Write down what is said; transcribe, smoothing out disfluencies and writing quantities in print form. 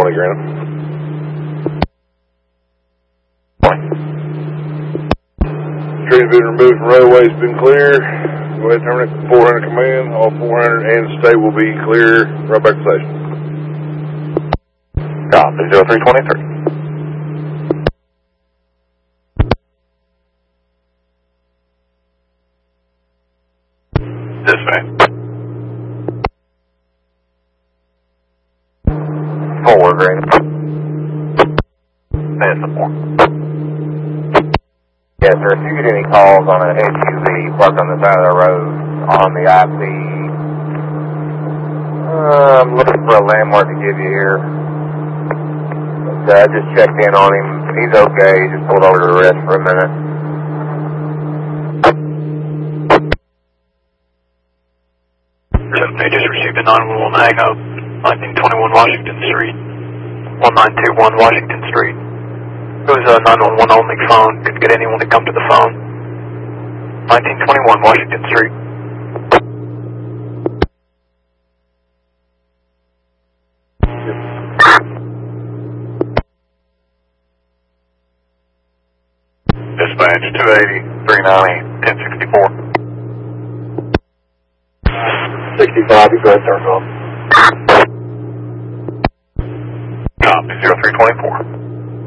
20 Granite. Tree's been removed from roadway, has been clear. Go ahead and terminate 400 command. All 400 and state will be clear. Right back to station. Copy, 0323. Dispatch. Forward, Green. Pass the 4. Yes, sir. If you get any calls on an SUV parked on the side of the road on the IP, I'm looking for a landmark to give you here. But, just checked in on him. He's okay. He just pulled over to the rest for a minute. They just received a 911 hang-up, 1921 Washington Street, 1921 Washington Street. It was a 911 only phone, couldn't get anyone to come to the phone. 1921 Washington Street. Dispatch 280, 390, 1064. 65, you go ahead and turn it off. Copy, 0324.